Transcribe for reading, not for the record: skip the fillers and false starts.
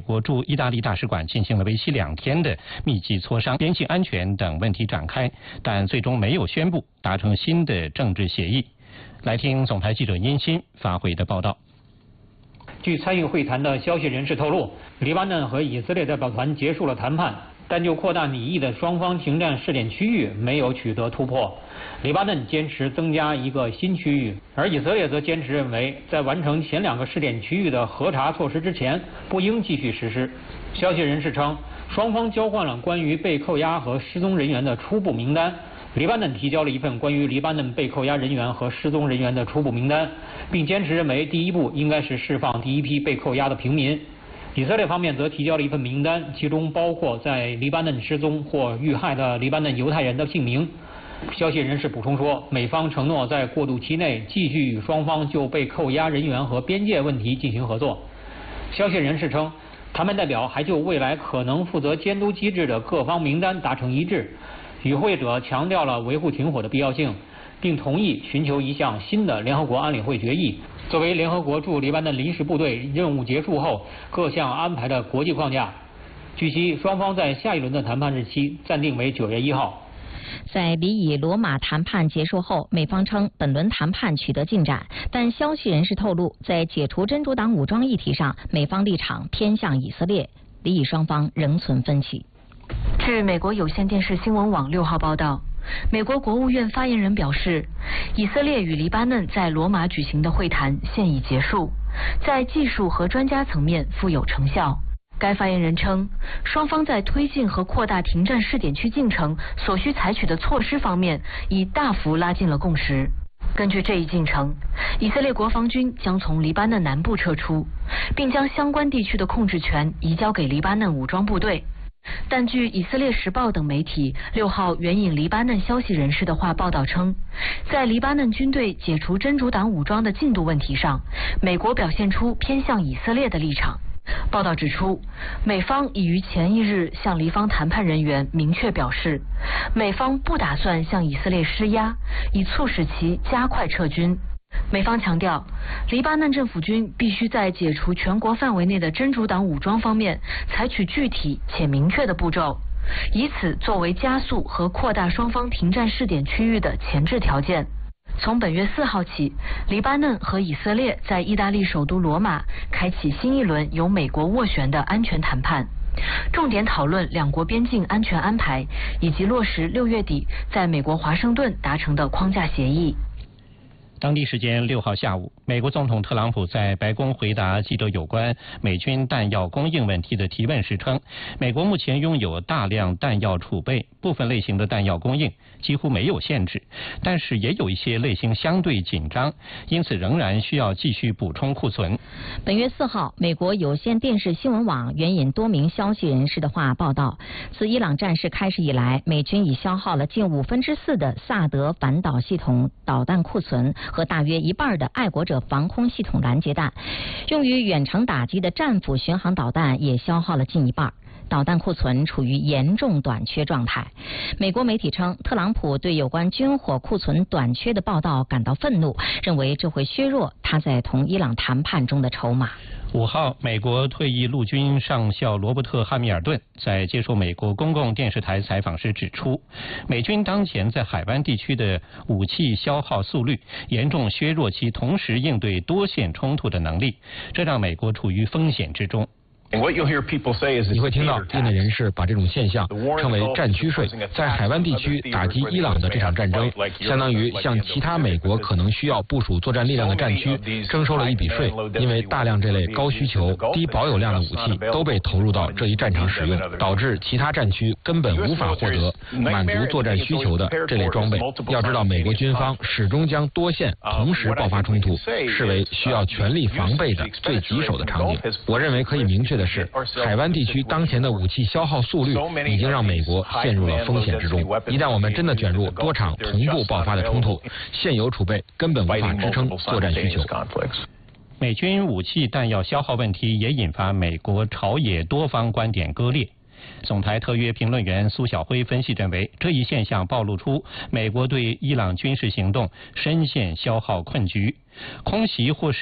国驻意大利大使馆进行了为期2天的密集磋商，边境安全等问题展开，但最终没有宣布达成新的政治协议。来听总台记者殷鑫发回的报道。 据参与会谈的消息人士透露，黎巴嫩和以色列代表团结束了谈判，但就扩大拟议的双方停战试点区域没有取得突破。黎巴嫩坚持增加一个新区域，而以色列则坚持认为，在完成前2个试点区域的核查措施之前，不应继续实施。消息人士称，双方交换了关于被扣押和失踪人员的初步名单。黎巴嫩提交了一份关于黎巴嫩被扣押人员和失踪人员的初步名单，并坚持认为第一步应该是释放第一批被扣押的平民。以色列方面则提交了一份名单，其中包括在黎巴嫩失踪或遇害的黎巴嫩犹太人的姓名。消息人士补充说，美方承诺在过渡期内继续与双方就被扣押人员和边界问题进行合作。消息人士称，谈判代表还就未来可能负责监督机制的各方名单达成一致。与会者强调了维护停火的必要性，并同意寻求一项新的联合国安理会决议，作为联合国驻黎巴嫩临时部队任务结束后各项安排的国际框架。据悉，双方在下一轮的谈判日期暂定为9月1号。 在比以罗马谈判结束后，美方称本轮谈判取得进展，但消息人士透露，在解除真主党武装议题上，美方立场偏向以色列，黎以双方仍存分歧。 据美国有线电视新闻网6号报道，美国国务院发言人表示，以色列与黎巴嫩在罗马举行的会谈现已结束，在技术和专家层面富有成效。该发言人称，双方在推进和扩大停战试点区进程所需采取的措施方面已大幅拉近了共识。根据这一进程，以色列国防军将从黎巴嫩南部撤出，并将相关地区的控制权移交给黎巴嫩武装部队。但据以色列时报等媒体6号援引黎巴嫩消息人士的话报道称，在黎巴嫩军队解除真主党武装的进度问题上，美国表现出偏向以色列的立场。报道指出，美方已于前一日向黎方谈判人员明确表示，美方不打算向以色列施压，以促使其加快撤军。美方强调，黎巴嫩政府军必须在解除全国范围内的真主党武装方面采取具体且明确的步骤，以此作为加速和扩大双方停战试点区域的前置条件。从本月4号起，黎巴嫩和以色列在意大利首都罗马开启新一轮由美国斡旋的安全谈判，重点讨论两国边境安全安排，以及落实6月底在美国华盛顿达成的框架协议。 当地时间6号下午，美国总统特朗普在白宫回答记者有关美军弹药供应问题的提问时称，美国目前拥有大量弹药储备，部分类型的弹药供应几乎没有限制，但是也有一些类型相对紧张，因此仍然需要继续补充库存。 本月4号，美国有线电视新闻网援引多名消息人士的话报道，自伊朗战事开始以来，美军已消耗了近4/5的萨德反导系统导弹库存和大约1半的爱国者防空系统拦截弹，用于远程打击的战斧巡航导弹也消耗了近1半。导弹库存处于严重短缺状态。美国媒体称，特朗普对有关军火库存短缺的报道感到愤怒，认为这会削弱他在同伊朗谈判中的筹码。 5号，美国退役陆军上校罗伯特·汉密尔顿在接受美国公共电视台采访时指出，美军当前在海湾地区的武器消耗速率严重削弱其同时应对多线冲突的能力，这让美国处于风险之中。 你会听到业内人士把这种现象称为战区税。在海湾地区打击伊朗的这场战争，相当于向其他美国可能需要部署作战力量的战区征收了一笔税，因为大量这类高需求、低保有量的武器都被投入到这一战场使用，导致其他战区根本无法获得满足作战需求的这类装备。要知道，美国军方始终将多线同时爆发冲突视为需要全力防备的最棘手的场景。我认为可以明确的是，海湾地区当前的武器消耗速率已经让美国陷入了风险之中。一旦我们真的卷入多场同步爆发的冲突，现有储备根本无法支撑作战需求。 美军武器弹药消耗问题也引发美国朝野多方观点割裂。总台特约评论员苏晓辉分析认为，这一现象暴露出美国对伊朗军事行动深陷消耗困局，空袭或是